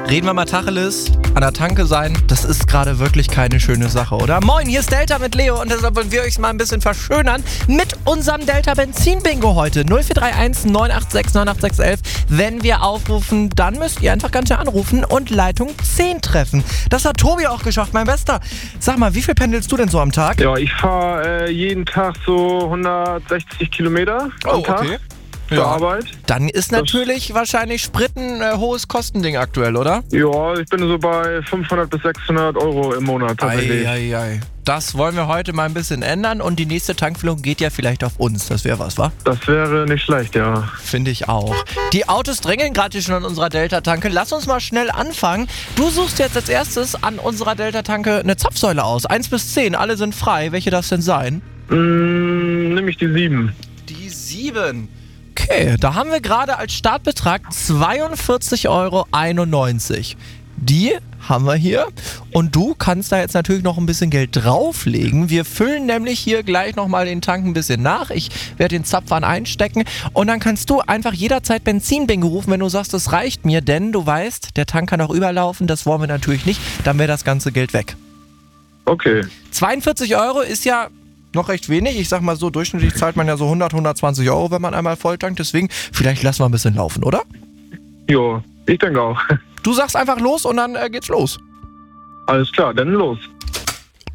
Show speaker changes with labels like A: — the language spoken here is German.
A: Reden wir mal Tacheles, an der Tanke sein, das ist gerade wirklich keine schöne Sache, oder? Moin, hier ist Delta mit Leo und deshalb wollen wir euch mal ein bisschen verschönern mit unserem Delta Benzin Bingo heute. 0431 986 98611. Wenn wir aufrufen, dann müsst ihr einfach ganz schnell anrufen und Leitung 10 treffen. Das hat Tobi auch geschafft, mein Bester. Sag mal, wie viel pendelst du denn so am Tag?
B: Ja, ich fahre jeden Tag so 160 Kilometer am Tag. Zur Arbeit.
A: Dann ist natürlich wahrscheinlich Sprit ein hohes Kostending aktuell, oder?
B: Ja, ich bin so bei 500 bis 600 Euro im Monat tatsächlich.
A: Ei. Das wollen wir heute mal ein bisschen ändern und die nächste Tankfüllung geht ja vielleicht auf uns. Das wäre was, wa?
B: Das wäre nicht schlecht, ja.
A: Finde ich auch. Die Autos drängeln gerade hier schon an unserer Delta-Tanke. Lass uns mal schnell anfangen. Du suchst jetzt als erstes an unserer Delta-Tanke eine Zapfsäule aus. 1 bis 10, alle sind frei. Welche darf es denn sein?
B: Nehme ich die 7.
A: Die 7. Okay, da haben wir gerade als Startbetrag 42,91 Euro. Die haben wir hier. Und du kannst da jetzt natürlich noch ein bisschen Geld drauflegen. Wir füllen nämlich hier gleich nochmal den Tank ein bisschen nach. Ich werde den Zapfhahn einstecken. Und dann kannst du einfach jederzeit Benzin-Bingo rufen, wenn du sagst, das reicht mir. Denn du weißt, der Tank kann auch überlaufen. Das wollen wir natürlich nicht. Dann wäre das ganze Geld weg.
B: Okay.
A: 42 Euro ist ja noch recht wenig. Ich sag mal so, durchschnittlich zahlt man ja so 100, 120 Euro, wenn man einmal volltankt. Deswegen, vielleicht lassen wir ein bisschen laufen, oder?
B: Jo, ich denke auch.
A: Du sagst einfach los und dann geht's los.
B: Alles klar, dann los.